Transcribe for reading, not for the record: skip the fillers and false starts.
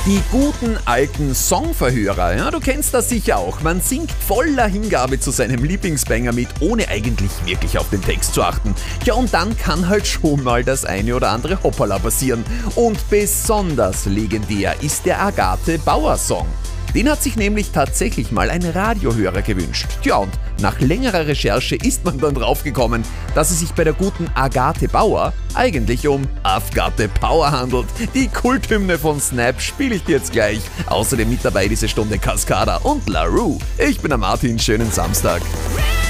Die guten alten Songverhörer, ja, du kennst das sicher auch. Man singt voller Hingabe zu seinem Lieblingsbanger mit, ohne eigentlich wirklich auf den Text zu achten. Ja, und dann kann halt schon mal das eine oder andere Hoppala passieren. Und besonders legendär ist der Agathe Bauer-Song. Den hat sich nämlich tatsächlich mal ein Radiohörer gewünscht. Tja, und nach längerer Recherche ist man dann draufgekommen, dass es sich bei der guten Agathe Bauer eigentlich um I've Got the Power handelt. Die Kulthymne von Snap spiele ich dir jetzt gleich. Außerdem mit dabei diese Stunde Cascada und La Rue. Ich bin der Martin, schönen Samstag.